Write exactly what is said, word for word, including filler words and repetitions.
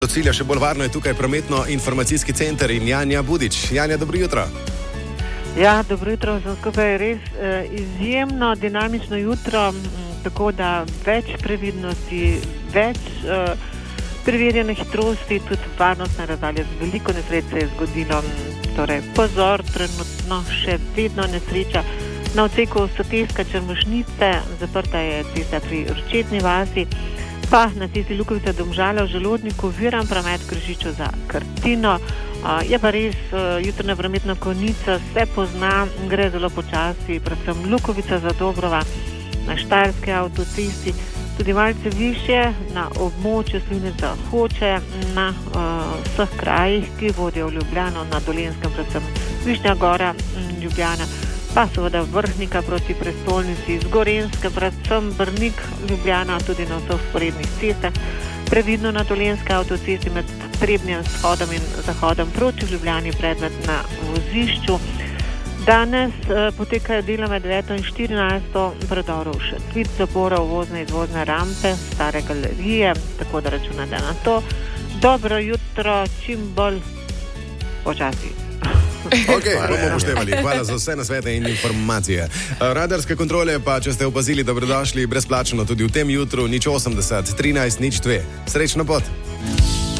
Do cilja še bolj varno je tukaj prometno-informacijski center in Janja Budič. Janja, dobro jutro. Ja, dobro jutro, vsem skupaj. Res eh, izjemno dinamično jutro, m, tako da več previdnosti, več eh, preverjene hitrosti, tudi varnostne razdalje. Veliko nesreč se je zgodilo, m, torej pozor, trenutno še vedno nesreča. Na odseku Soteska Črmušnice, zaprta je cesta pri Ročetni vasi, pa na cesti Lukovica Domžale v Želodniku, viran promet v križišču za Krtino. Uh, je pa res, uh, jutranja prometna konica se pozna, gre zelo počasi, predvsem Lukovica za Dobrova na Štajerski avtocesti, tudi malce više na območju Slivnica Hoče, na uh, vseh krajih, ki vodijo v Ljubljano, na Dolenjskem, predvsem Višnja Gora, m, Ljubljana, pa seveda Vrhnika proti prestolnici, z Gorenjske, predvsem Brnik, Ljubljana, tudi na vseh sporednih cestah, previdno na Dolenjski avtocesti med Trebnjem shodom in zahodom proti Ljubljani, predmet na vozišču. Danes eh, potekajo dela med deveto in štirinajsto predoru še tvit zapora uvozne izvozne rampe Stare galerije, tako da računate na to. Dobro jutro, čim bolj počasi. Ok, bomo upoštevali. Hvala za vse nasvete in informacije. Radarske kontrole pa, če ste opazili, dobrodošli brezplačno tudi v tem jutru, nič osemdeset, trinajst, nič dve. Srečno pot!